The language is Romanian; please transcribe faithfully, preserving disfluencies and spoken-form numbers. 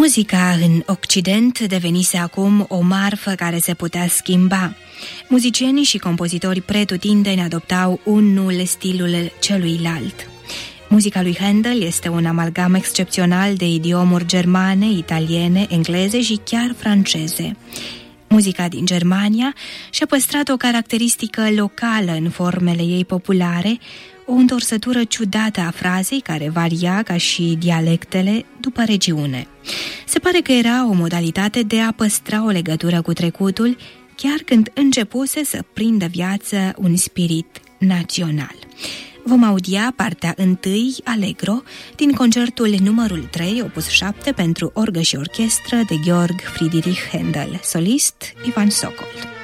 Muzica în Occident devenise acum o marfă care se putea schimba. Muzicienii și compozitori pretutindeni adoptau unul stilul celuilalt. Muzica lui Handel este un amalgam excepțional de idiomuri germane, italiene, engleze și chiar franceze. Muzica din Germania și-a păstrat o caracteristică locală în formele ei populare, o întorsătură ciudată a frazei care varia ca și dialectele după regiune. Se pare că era o modalitate de a păstra o legătură cu trecutul, chiar când începuse să prindă viață un spirit național. Vom audia partea întâi, Allegro, din concertul numărul trei, opus șapte, pentru orgă și orchestră de Georg Friedrich Händel, solist Ivan Sokol.